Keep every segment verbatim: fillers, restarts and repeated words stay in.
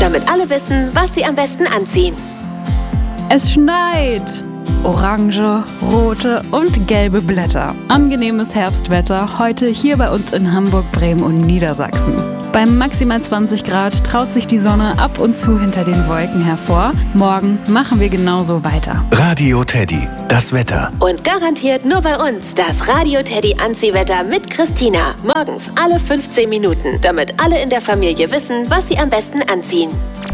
damit alle wissen, was sie am besten anziehen. Es schneit. Orange, rote und gelbe Blätter. Angenehmes Herbstwetter heute hier bei uns in Hamburg, Bremen und Niedersachsen. Bei maximal zwanzig Grad traut sich die Sonne ab und zu hinter den Wolken hervor. Morgen machen wir genauso weiter. Radio Teddy, das Wetter. Und garantiert nur bei uns das Radio Teddy Anziehwetter mit Christina. Morgens alle fünfzehn Minuten, damit alle in der Familie wissen, was sie am besten anziehen.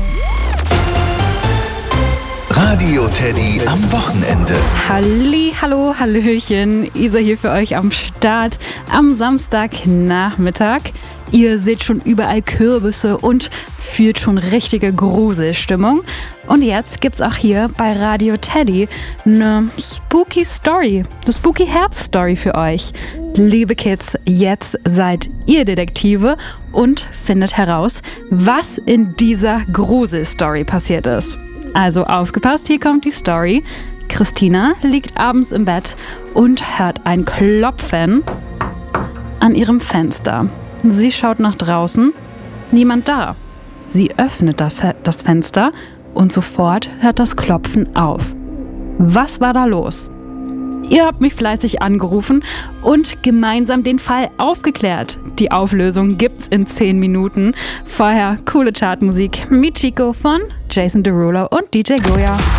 Radio Teddy am Wochenende. Halli, hallo, hallöchen. Isa hier für euch am Start am Samstagnachmittag. Ihr seht schon überall Kürbisse und fühlt schon richtige Gruselstimmung. Und jetzt gibt's auch hier bei Radio Teddy eine Spooky Story, eine Spooky Herbst-Story für euch. Liebe Kids, jetzt seid ihr Detektive und findet heraus, was in dieser Gruselstory passiert ist. Also aufgepasst, hier kommt die Story. Christina liegt abends im Bett und hört ein Klopfen an ihrem Fenster. Sie schaut nach draußen, niemand da. Sie öffnet das Fenster und sofort hört das Klopfen auf. Was war da los? Ihr habt mich fleißig angerufen und gemeinsam den Fall aufgeklärt. Die Auflösung gibt's in zehn Minuten. Vorher coole Chartmusik. Michiko von Jason Derulo und D J Goya.